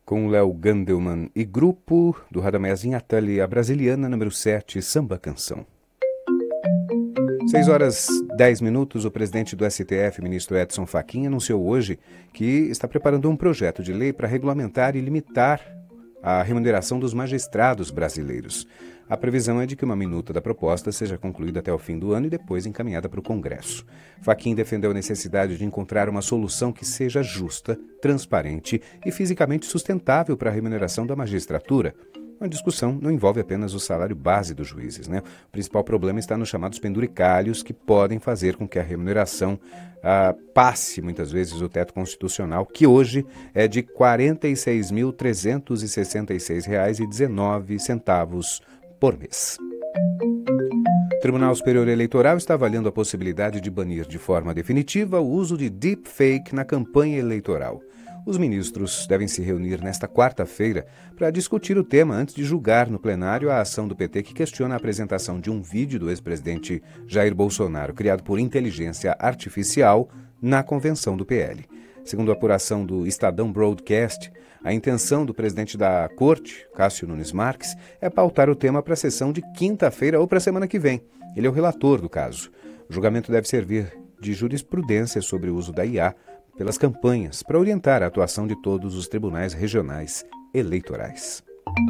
com Léo Gandelman e grupo do Radamés Inhatali, a brasiliana número 7, Samba Canção. 6h10, o presidente do STF, ministro Edson Fachin, anunciou hoje que está preparando um projeto de lei para regulamentar e limitar a remuneração dos magistrados brasileiros. A previsão é de que uma minuta da proposta seja concluída até o fim do ano e depois encaminhada para o Congresso. Fachin defendeu a necessidade de encontrar uma solução que seja justa, transparente e fisicamente sustentável para a remuneração da magistratura. A discussão não envolve apenas o salário base dos juízes, né? O principal problema está nos chamados penduricalhos, que podem fazer com que a remuneração passe, muitas vezes, o teto constitucional, que hoje é de R$ 46.366,19 por mês. O Tribunal Superior Eleitoral está avaliando a possibilidade de banir de forma definitiva o uso de deepfake na campanha eleitoral. Os ministros devem se reunir nesta quarta-feira para discutir o tema antes de julgar no plenário a ação do PT que questiona a apresentação de um vídeo do ex-presidente Jair Bolsonaro, criado por inteligência artificial, na convenção do PL. Segundo a apuração do Estadão Broadcast, a intenção do presidente da Corte, Cássio Nunes Marques, é pautar o tema para a sessão de quinta-feira ou para a semana que vem. Ele é o relator do caso. O julgamento deve servir de jurisprudência sobre o uso da IA pelas campanhas para orientar a atuação de todos os tribunais regionais eleitorais.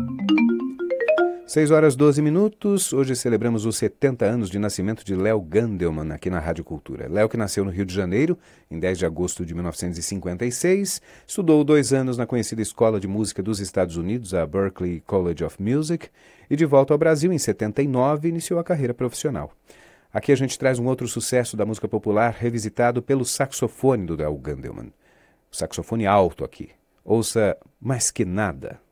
6h12, hoje celebramos os 70 anos de nascimento de Léo Gandelman aqui na Rádio Cultura. Léo, que nasceu no Rio de Janeiro em 10 de agosto de 1956, estudou 2 anos na conhecida Escola de Música dos Estados Unidos, a Berklee College of Music, e de volta ao Brasil em 79 iniciou a carreira profissional. Aqui a gente traz um outro sucesso da música popular revisitado pelo saxofone do Léo Gandelman. O saxofone alto aqui. Ouça Mais Que Nada.